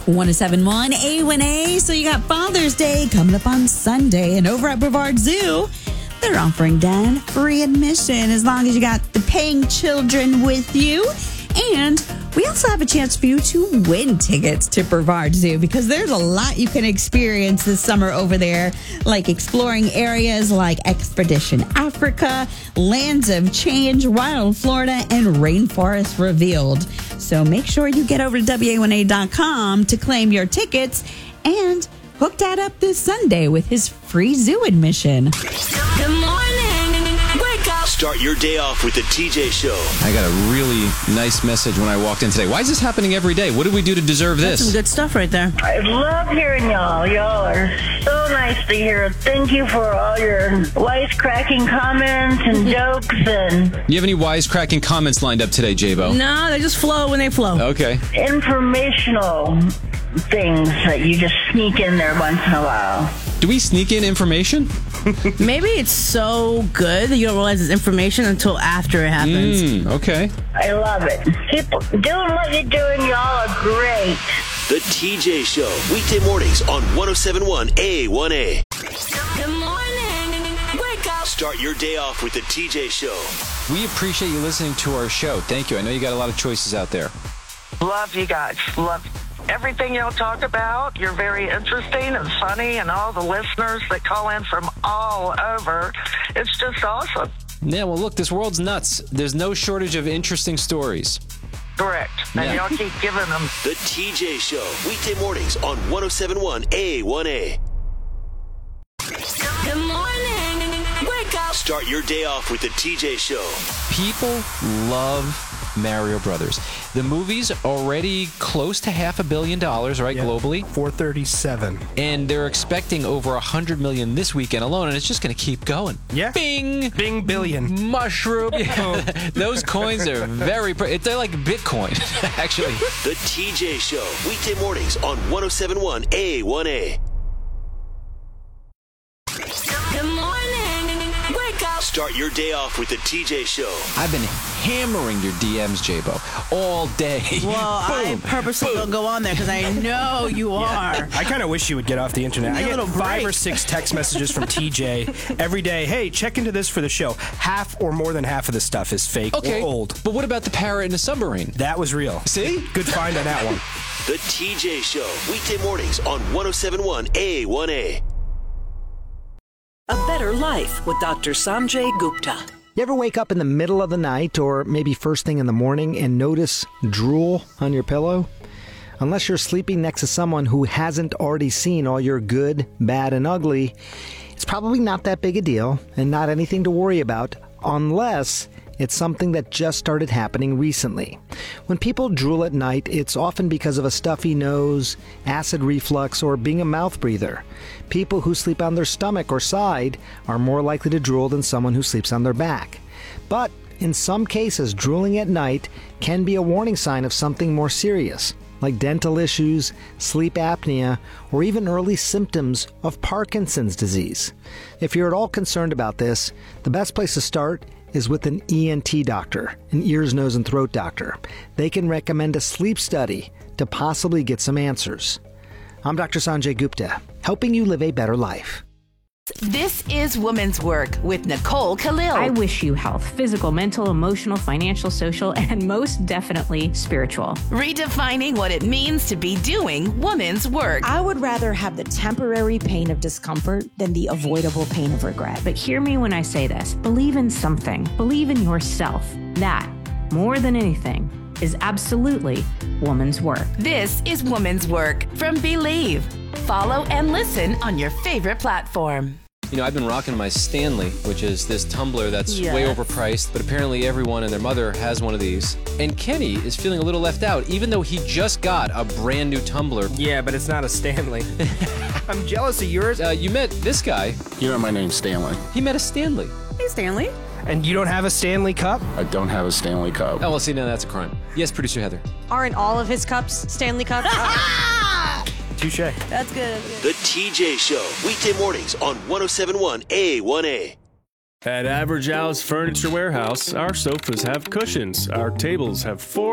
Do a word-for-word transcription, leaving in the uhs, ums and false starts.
one oh seven point one A one A. So you got Father's Day coming up on Sunday, and over at Brevard Zoo, they're offering Dan free admission as long as you got the paying children with you. And we also have a chance for you to win tickets to Brevard Zoo because there's a lot you can experience this summer over there, like exploring areas like Expedition Africa, Lands of Change, Wild Florida, and Rainforest Revealed. So make sure you get over to W A one A dot com to claim your tickets and hook Dad up this Sunday with his free zoo admission. Good morning. Wake up. Start your day off with the T J Show. I got a really nice message when I walked in today. Why is this happening every day? What did we do to deserve this? That's some good stuff right there. I love hearing y'all. Y'all are so nice to hear. Thank you for all your wisecracking comments and jokes. And You have any wisecracking comments lined up today, J-Bo? No, they just flow when they flow. Okay. informational things that you just sneak in there once in a while. Do we sneak in information? Maybe it's so good that you don't realize it's information until after it happens. Mm, okay. I love it. Keep doing what you're doing. Y'all are great. The T J Show, weekday mornings on one oh seven point one A one A. Good morning. Wake up. Start your day off with the T J Show. We appreciate you listening to our show. Thank you. I know you got a lot of choices out there. Love you guys. Love everything y'all talk about. You're very interesting and funny, and all the listeners that call in from all over. It's just awesome. Yeah, well, look, this world's nuts. There's no shortage of interesting stories. Correct. And Yeah. y'all keep giving them. The T J Show, weekday mornings on one oh seven point one A one A. Good morning. Wake up. Start your day off with the T J Show. People love Mario Brothers. The movie's already close to half a billion dollars, right, Yeah. globally? four thirty-seven. And they're expecting over one hundred million this weekend alone, and it's just going to keep going. Yeah. Bing! Bing billion. Mushroom. Those coins are very... Pre- they're like Bitcoin, actually. The T J Show, weekday mornings on one oh seven point one A one A. Good morning. Wake up. Start your day off with the T J Show. I've been hammering your D Ms, J-Bo, all day. Well, I purposely don't go on there because I know you are. I kind of wish you would get off the internet. Give me I a get little five break. or six text messages from T J every day. Hey, check into this for the show. Half or more than half of the stuff is fake Okay, or old. but what about the parrot in the submarine? That was real. See? Good find on that one. The T J Show, weekday mornings on one oh seven point one A one A. A Better Life with Doctor Sanjay Gupta. You ever wake up in the middle of the night or maybe first thing in the morning and notice drool on your pillow? Unless you're sleeping next to someone who hasn't already seen all your good, bad, and ugly, it's probably not that big a deal and not anything to worry about unless it's something that just started happening recently. When people drool at night, it's often because of a stuffy nose, acid reflux, or being a mouth breather. People who sleep on their stomach or side are more likely to drool than someone who sleeps on their back. But in some cases, drooling at night can be a warning sign of something more serious, like dental issues, sleep apnea, or even early symptoms of Parkinson's disease. If you're at all concerned about this, the best place to start is with an E N T doctor, an ears, nose, and throat doctor. They can recommend a sleep study to possibly get some answers. I'm Doctor Sanjay Gupta, helping you live a better life. This is Women's Work with Nicole Khalil. I wish you health, physical, mental, emotional, financial, social, and most definitely spiritual. Redefining what it means to be doing women's work. I would rather have the temporary pain of discomfort than the avoidable pain of regret. But hear me when I say this. Believe in something. Believe in yourself. That, more than anything, is absolutely woman's work. This is Women's Work from Believe. Follow and listen on your favorite platform. You know, I've been rocking my Stanley, which is this tumbler that's Yes. way overpriced, but apparently everyone and their mother has one of these. And Kenny is feeling a little left out, even though he just got a brand new tumbler. Yeah, but it's not a Stanley. I'm jealous of yours. Uh, you met this guy. You know my name's Stanley. He met a Stanley. Hey, Stanley. And you don't have a Stanley Cup? I don't have a Stanley Cup. Oh, well, see, now that's a crime. Yes, producer Heather. Aren't all of his cups Stanley Cups? Touche. That's good. That's good. The T J Show, weekday mornings on one oh seven point one A one A. At Average Al's Furniture Warehouse, our sofas have cushions, our tables have four